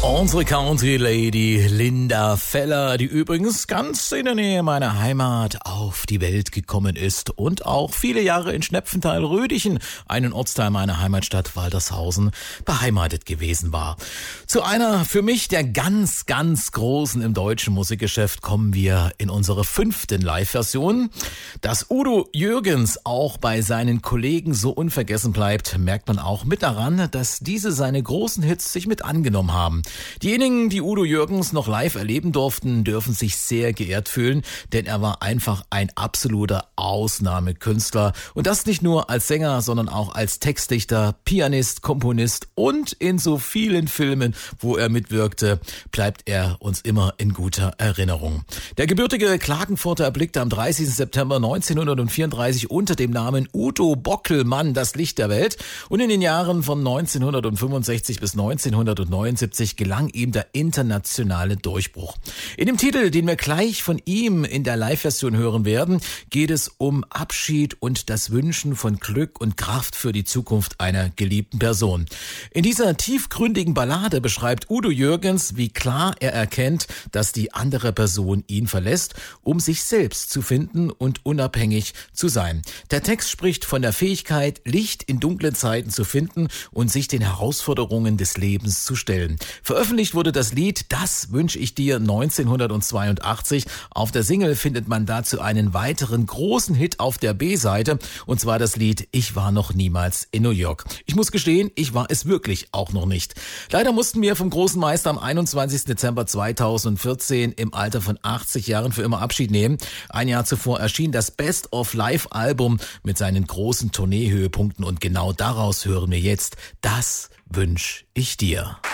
Unsere Country Lady Linda Feller, die übrigens ganz in der Nähe meiner Heimat auf die Welt gekommen ist und auch viele Jahre in Schnepfenthal-Rödichen, einen Ortsteil meiner Heimatstadt Waltershausen, beheimatet gewesen war. Zu einer für mich der ganz, ganz großen im deutschen Musikgeschäft kommen wir in unsere 5. Live-Version. Dass Udo Jürgens auch bei seinen Kollegen so unvergessen bleibt, merkt man auch mit daran, dass diese seine großen Hits sich mit angenommen haben. Diejenigen, die Udo Jürgens noch live erleben durften, dürfen sich sehr geehrt fühlen, denn er war einfach ein absoluter Ausnahmekünstler. Und das nicht nur als Sänger, sondern auch als Textdichter, Pianist, Komponist und in so vielen Filmen, wo er mitwirkte, bleibt er uns immer in guter Erinnerung. Der gebürtige Klagenfurter erblickte am 30. September 1934 unter dem Namen Udo Bockelmann das Licht der Welt und in den Jahren von 1965 bis 1979 gelang ihm der internationale Durchbruch. In dem Titel, den wir gleich von ihm in der Live-Version hören werden, geht es um Abschied und das Wünschen von Glück und Kraft für die Zukunft einer geliebten Person. In dieser tiefgründigen Ballade beschreibt Udo Jürgens, wie klar er erkennt, dass die andere Person ihn verlässt, um sich selbst zu finden und unabhängig zu sein. Der Text spricht von der Fähigkeit, Licht in dunklen Zeiten zu finden und sich den Herausforderungen des Lebens zu stellen. Veröffentlicht wurde das Lied Das wünsche ich dir 1982. Auf der Single findet man dazu einen weiteren großen Hit auf der B-Seite, und zwar das Lied Ich war noch niemals in New York. Ich muss gestehen, ich war es wirklich auch noch nicht. Leider mussten wir vom großen Meister am 21. Dezember 2014 im Alter von 80 Jahren für immer Abschied nehmen. Ein Jahr zuvor erschien das Best-of-Live-Album mit seinen großen Tourneehöhepunkten und genau daraus hören wir jetzt Das wünsche ich dir.